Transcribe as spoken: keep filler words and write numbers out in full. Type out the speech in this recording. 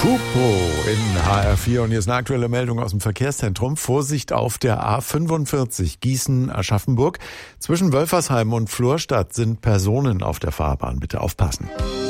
Hupo in H R vier und hier ist eine aktuelle Meldung aus dem Verkehrszentrum. Vorsicht auf der A fünfundvierzig Gießen-Aschaffenburg. Zwischen Wölfersheim und Florstadt sind Personen auf der Fahrbahn. Bitte aufpassen.